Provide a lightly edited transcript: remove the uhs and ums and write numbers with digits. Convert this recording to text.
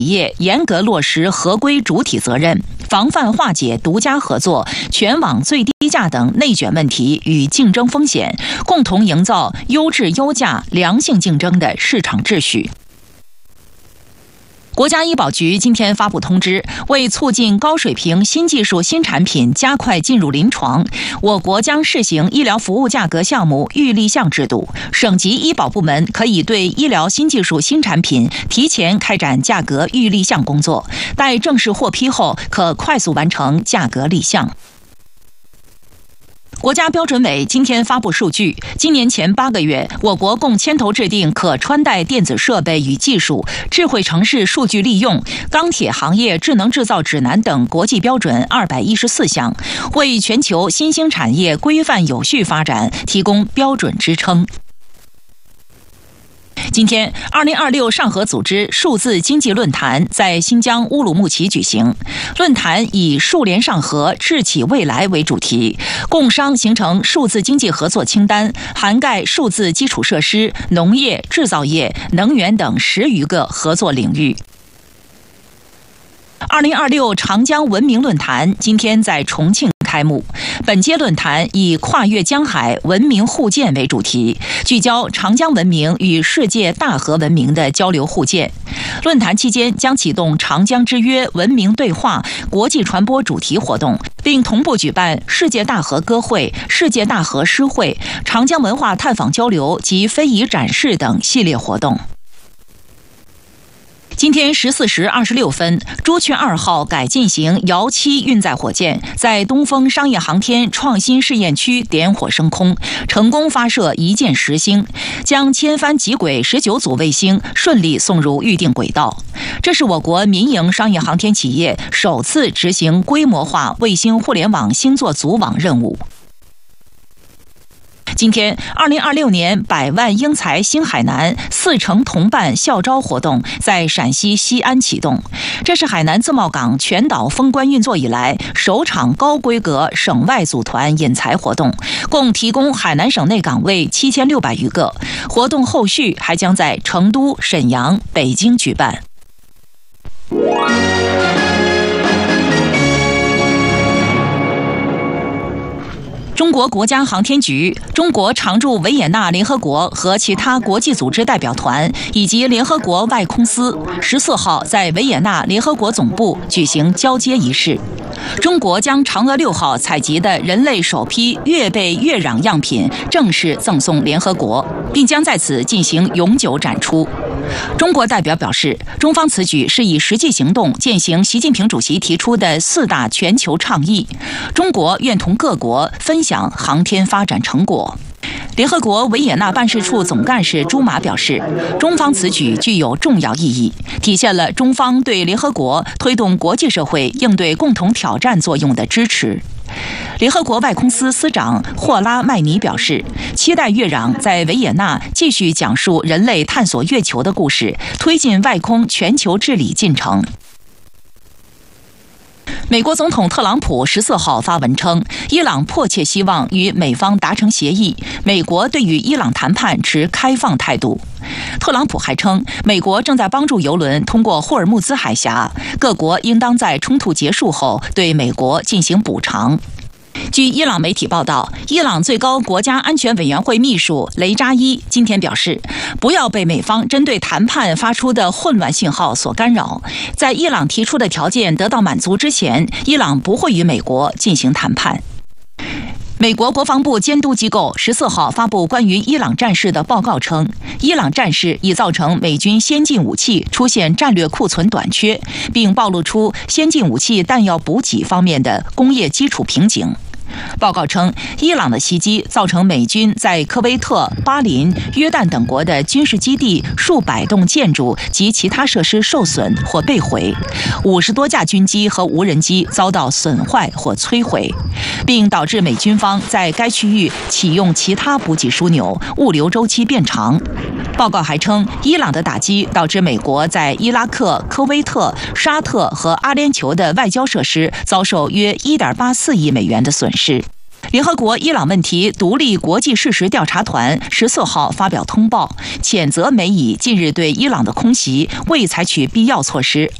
业严格落实合规主体责任，防范化解独家合作、全网最低价等内卷问题与竞争风险，共同营造优质优价、良性竞争的市场秩序。国家医保局今天发布通知，为促进高水平新技术新产品加快进入临床，我国将试行医疗服务价格项目预立项制度，省级医保部门可以对医疗新技术新产品提前开展价格预立项工作，待正式获批后，可快速完成价格立项。国家标准委今天发布数据，今年前8个月，我国共牵头制定可穿戴电子设备与技术、智慧城市数据利用、钢铁行业智能制造指南等国际标准214项，为全球新兴产业规范有序发展提供标准支撑。今天，2026上合组织数字经济论坛在新疆乌鲁木齐举行。论坛以"数联上合，智启未来"为主题，共商形成数字经济合作清单，涵盖数字基础设施、农业、制造业、能源等10余个合作领域。2026长江文明论坛今天在重庆开幕。本届论坛以跨越江海、文明互鉴为主题，聚焦长江文明与世界大河文明的交流互鉴。论坛期间将启动长江之约文明对话国际传播主题活动，并同步举办世界大河歌会、世界大河诗会、长江文化探访交流及非遗展示等系列活动。今天14时26分，朱雀2号改进型遥7运载火箭在东风商业航天创新试验区点火升空，成功发射一箭10星，将千帆极轨19组卫星顺利送入预定轨道。这是我国民营商业航天企业首次执行规模化卫星互联网星座组网任务。今天，2026年100万英才兴海南4城同办校招活动在陕西西安启动，这是海南自贸港全岛封关运作以来首场高规格省外组团引才活动，共提供海南省内岗位7600余个。活动后续还将在成都、沈阳、北京举办。中国国家航天局、中国常驻维也纳联合国和其他国际组织代表团以及联合国外空司14号在维也纳联合国总部举行交接仪式。中国将嫦娥6号采集的人类首批月背月壤样品正式赠送联合国，并将在此进行永久展出。中国代表表示，中方此举是以实际行动践行习近平主席提出的4大全球倡议，中国愿同各国分享航天发展成果。联合国维也纳办事处总干事朱马表示，中方此举具有重要意义，体现了中方对联合国推动国际社会应对共同挑战作用的支持。联合国外空司司长霍拉麦尼表示，期待月壤在维也纳继续讲述人类探索月球的故事，推进外空全球治理进程。美国总统特朗普14号发文称，伊朗迫切希望与美方达成协议，美国对与伊朗谈判持开放态度。特朗普还称，美国正在帮助油轮通过霍尔木兹海峡，各国应当在冲突结束后对美国进行补偿。据伊朗媒体报道，伊朗最高国家安全委员会秘书雷扎伊今天表示，不要被美方针对谈判发出的混乱信号所干扰，在伊朗提出的条件得到满足之前，伊朗不会与美国进行谈判。美国国防部监督机构14号发布关于伊朗战事的报告称，伊朗战事已造成美军先进武器出现战略库存短缺，并暴露出先进武器弹药补给方面的工业基础瓶颈。报告称，伊朗的袭击造成美军在科威特、巴林、约旦等国的军事基地数百栋建筑及其他设施受损或被毁，50多架军机和无人机遭到损坏或摧毁，并导致美军方在该区域启用其他补给枢纽，物流周期变长。报告还称，伊朗的打击导致美国在伊拉克、科威特、沙特和阿联酋的外交设施遭受约1.84亿美元的损失。 联合国伊朗问题独立国际事实调查团14号发表通报，谴责美以近日对伊朗的空袭未采取必要措施，